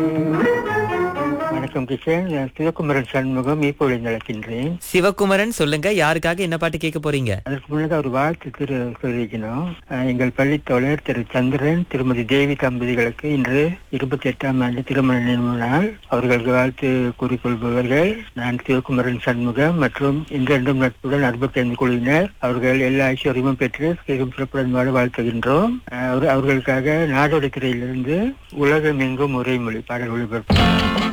வணக்கம் கிஷன், நான் சிவகுமரன் சண்முகம் இப்பொழுது நடக்கின்றேன். சிவகுமரன், சொல்லுங்க, யாருக்காக என்ன பாட்டு கேட்க போறீங்க? அதற்கு முன்னதாக ஒரு வாழ்த்து தெரிவிக்கணும். எங்கள் பள்ளி தோழர் திரு சந்திரன், திருமதி தேவி தம்பதிகளுக்கு இன்று 28ஆம் ஆண்டு திருமண நினைவு நாள். அவர்களுக்கு வாழ்த்து கூறிக்கொள்பவர்கள் நான் சிவகுமரன் சண்முகம் மற்றும் இன்றென்றும் நட்புடன் 65 குழுவினர். அவர்கள் எல்லா ஐஸ்வர்யமும் பெற்று சிறப்புடன் வாழ வாழ்த்துகின்றோம். அவர்களுக்காக நாடோடி திரையிலிருந்து உலகம் எங்கும் ஒரே மொழி பாடல் ஒளிபரப்பு.